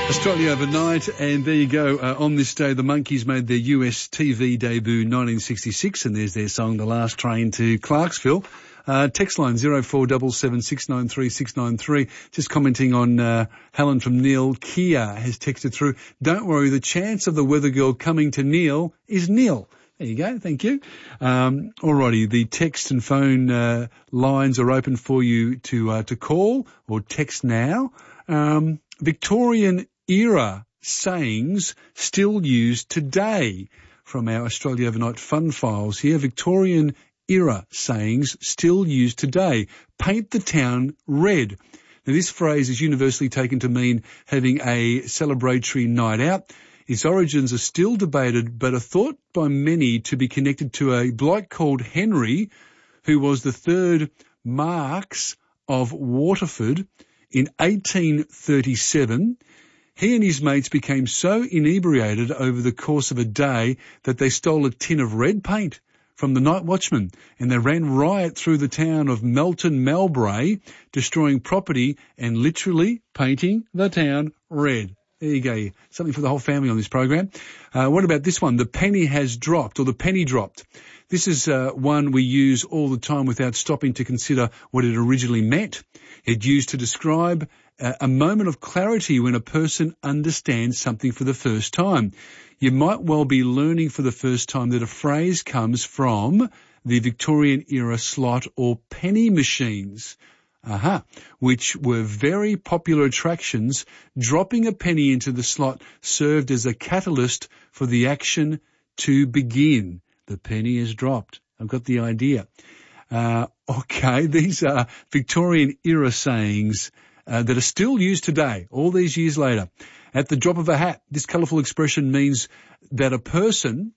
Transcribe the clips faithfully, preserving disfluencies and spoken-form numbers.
Australia overnight, and there you go. Uh, on this day, the Monkees made their U S T V debut in nineteen sixty-six, and there's their song, The Last Train to Clarksville. Uh, text line zero four seven seven six nine three six nine three. Just commenting on uh, Helen from Neil. Kia has texted through, don't worry, the chance of the weather girl coming to Neil is nil. There you go. Thank you. Um, alrighty. The text and phone uh, lines are open for you to uh, to call or text now. Um, Victorian era sayings still used today from our Australia Overnight Fun Files here. Victorian era sayings still used today. Paint the town red. Now, this phrase is universally taken to mean having a celebratory night out. Its origins are still debated, but are thought by many to be connected to a bloke called Henry, who was the third Marques of Waterford in eighteen thirty-seven. He and his mates became so inebriated over the course of a day that they stole a tin of red paint from the night watchman, and they ran riot through the town of Melton Mowbray, destroying property and literally painting the town red. There you go. Something for the whole family on this program. Uh, what about this one? The penny has dropped, or the penny dropped. This is uh, one we use all the time without stopping to consider what it originally meant. It used to describe uh, a moment of clarity when a person understands something for the first time. You might well be learning for the first time that a phrase comes from the Victorian era slot or penny machines. Aha, which were very popular attractions. Dropping a penny into the slot served as a catalyst for the action to begin. The penny is dropped. I've got the idea. Uh, okay, these are Victorian era sayings uh, that are still used today, all these years later. At the drop of a hat, this colourful expression means that a person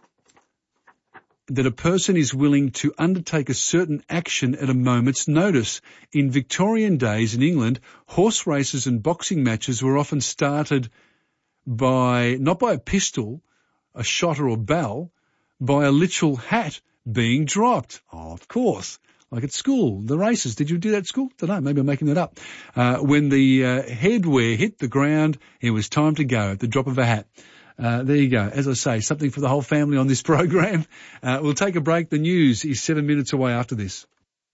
that a person is willing to undertake a certain action at a moment's notice. In Victorian days in England, horse races and boxing matches were often started by, not by a pistol, a shot or a bell, by a literal hat being dropped. Oh, of course. Like at school, the races. Did you do that at school? Don't know. Maybe I'm making that up. Uh, when the uh, headwear hit the ground, it was time to go at the drop of a hat. Uh, there you go. As I say, something for the whole family on this program. Uh, we'll take a break. The news is seven minutes away after this.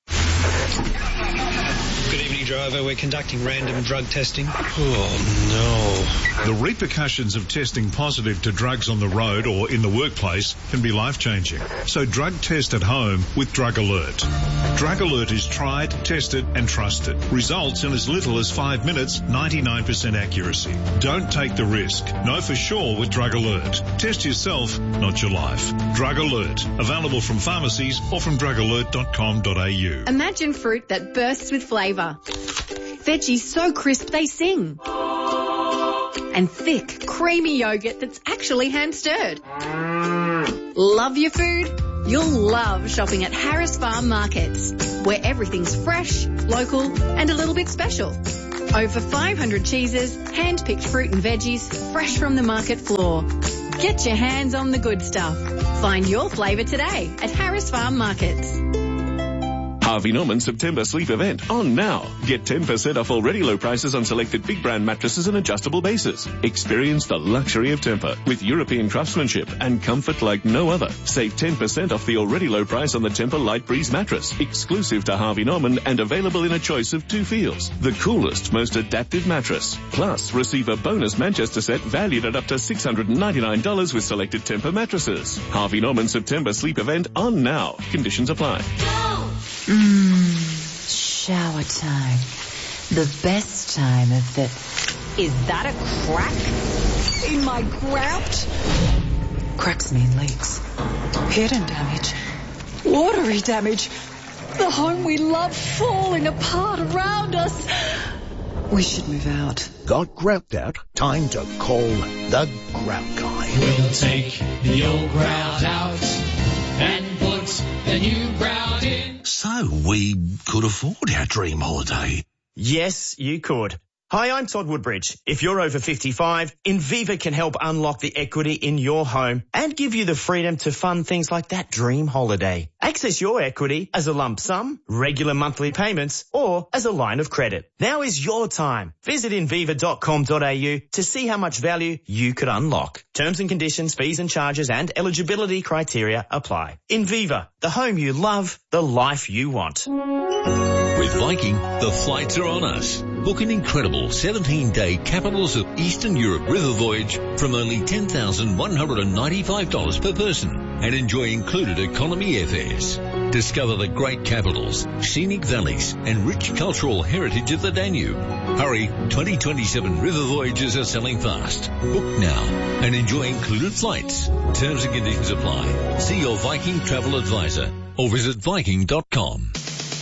Good evening, driver. We're conducting random drug testing. Oh, no. The repercussions of testing positive to drugs on the road or in the workplace can be life-changing. So drug test at home with Drug Alert. Drug Alert is tried, tested and trusted. Results in as little as five minutes, ninety-nine percent accuracy. Don't take the risk. Know for sure with Drug Alert. Test yourself, not your life. Drug Alert. Available from pharmacies or from drug alert dot com dot a u. Imagine fruit that bursts with flavour. Veggies so crisp they sing. And thick, creamy yogurt that's actually hand-stirred. Love your food? You'll love shopping at Harris Farm Markets, where everything's fresh, local and a little bit special. Over five hundred cheeses, hand-picked fruit and veggies, fresh from the market floor. Get your hands on the good stuff. Find your flavour today at Harris Farm Markets. Harvey Norman September Sleep Event on now. Get ten percent off already low prices on selected big brand mattresses and adjustable bases. Experience the luxury of Tempur with European craftsmanship and comfort like no other. Save ten percent off the already low price on the Tempur Light Breeze mattress, exclusive to Harvey Norman and available in a choice of two feels. The coolest, most adaptive mattress. Plus, receive a bonus Manchester set valued at up to six hundred ninety-nine dollars with selected Tempur mattresses. Harvey Norman September Sleep Event on now. Conditions apply. Mmm, shower time. The best time of the... Is that a crack in my grout? Cracks mean leaks. Hidden damage. Watery damage. The home we love falling apart around us. We should move out. Got grout out? Time to call the Grout Guy. We'll take the old grout out and put the new grout in. So we could afford our dream holiday. Yes, you could. Hi, I'm Todd Woodbridge. If you're over fifty-five, Inviva can help unlock the equity in your home and give you the freedom to fund things like that dream holiday. Access your equity as a lump sum, regular monthly payments, or as a line of credit. Now is your time. Visit inviva dot com dot a u to see how much value you could unlock. Terms and conditions, fees and charges and eligibility criteria apply. Inviva, the home you love, the life you want. With Viking, the flights are on us. Book an incredible seventeen-day Capitals of Eastern Europe river voyage from only ten thousand one hundred ninety-five dollars per person and enjoy included economy airfares. Discover the great capitals, scenic valleys and rich cultural heritage of the Danube. Hurry, twenty twenty-seven river voyages are selling fast. Book now and enjoy included flights. Terms and conditions apply. See your Viking travel advisor or visit viking dot com.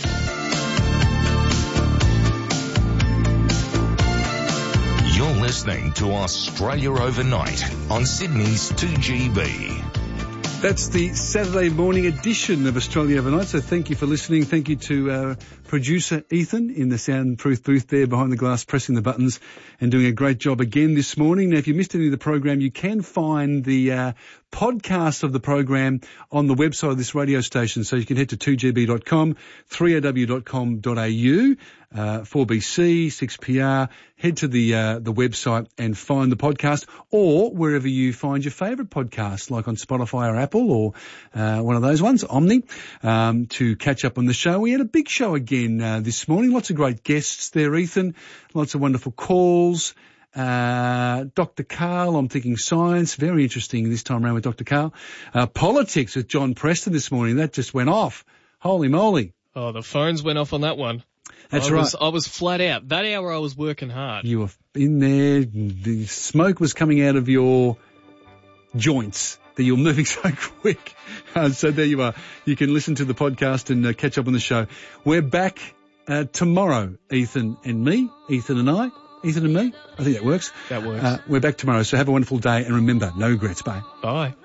You're listening to Australia Overnight on Sydney's two G B. That's the Saturday morning edition of Australia Overnight, so thank you for listening. Thank you to uh, producer Ethan in the soundproof booth there behind the glass, pressing the buttons and doing a great job again this morning. Now, if you missed any of the program, you can find the uh, podcast of the program on the website of this radio station, so you can head to two g b dot com, three r w dot com dot a u, uh, four B C, six P R. Head to the uh, the website and find the podcast, or wherever you find your favourite podcast, like on Spotify or Apple or uh, one of those ones, Omni, um, to catch up on the show. We had a big show again uh, this morning. Lots of great guests there, Ethan. Lots of wonderful calls. Uh, Doctor Carl, I'm thinking science, very interesting this time around with Doctor Carl. Uh, politics with John Preston this morning. That just went off. Holy moly. Oh, the phones went off on that one. That's I right. Was, I was flat out. That hour I was working hard. You were in there. The smoke was coming out of your joints that you're moving so quick. Uh, so there you are. You can listen to the podcast and uh, catch up on the show. We're back uh, tomorrow, Ethan and me, Ethan and I. Ethan and me? I think that works. That works. Uh, we're back tomorrow, so have a wonderful day, and remember, no regrets. Bye. Bye.